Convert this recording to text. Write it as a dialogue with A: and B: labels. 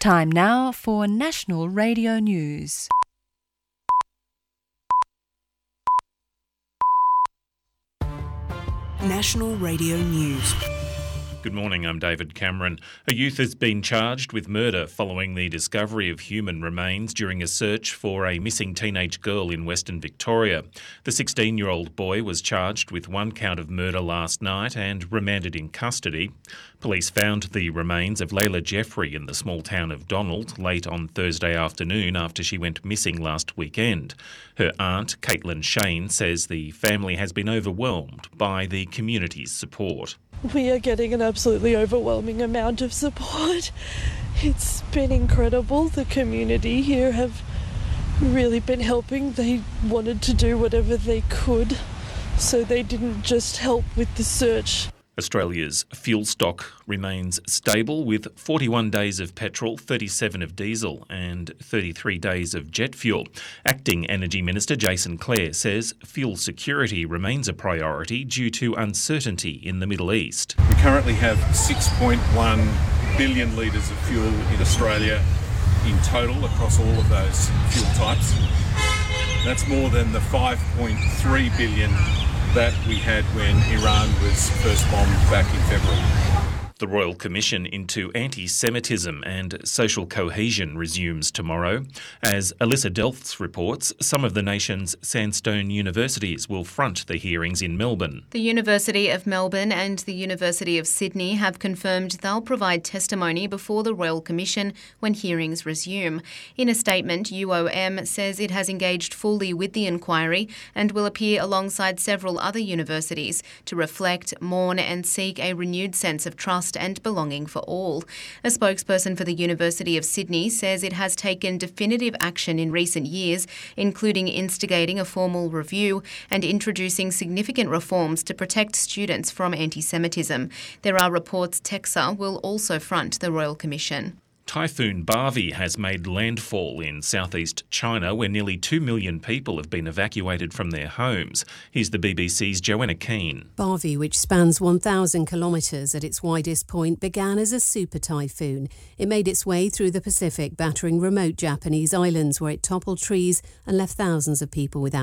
A: Time now for National Radio News.
B: National Radio News.
C: Good morning, I'm David Cameron. A youth has been charged with murder following the discovery of human remains during a search for a missing teenage girl in Western Victoria. The 16-year-old boy was charged with one count of murder last night and remanded in custody. Police found the remains of Layla Jeffrey in the small town of Donald late on Thursday afternoon after she went missing last weekend. Her aunt, Caitlin Shane, says the family has been overwhelmed by the community's support.
D: We are getting an absolutely overwhelming amount of support. It's been incredible. The community here have really been helping. They wanted to do whatever they could, so they didn't just help with the search.
C: Australia's fuel stock remains stable with 41 days of petrol, 37 of diesel and 33 days of jet fuel. Acting Energy Minister Jason Clare says fuel security remains a priority due to uncertainty in the Middle East.
E: We currently have 6.1 billion litres of fuel in Australia in total across all of those fuel types. That's more than the 5.3 billion that we had when Iran was first bombed back in February.
C: The Royal Commission into Anti-Semitism and Social Cohesion resumes tomorrow. As Alyssa Delfts reports, some of the nation's sandstone universities will front the hearings in Melbourne.
F: The University of Melbourne and the University of Sydney have confirmed they'll provide testimony before the Royal Commission when hearings resume. In a statement, UOM says it has engaged fully with the inquiry and will appear alongside several other universities to reflect, mourn and seek a renewed sense of trust and belonging for all. A spokesperson for the University of Sydney says it has taken definitive action in recent years, including instigating a formal review and introducing significant reforms to protect students from anti-Semitism. There are reports TEXA will also front the Royal Commission.
C: Typhoon Bavi has made landfall in southeast China, where nearly 2 million people have been evacuated from their homes. Here's the BBC's Joanna Keane.
G: Bavi, which spans 1,000 kilometres at its widest point, began as a super typhoon. It made its way through the Pacific, battering remote Japanese islands where it toppled trees and left thousands of people without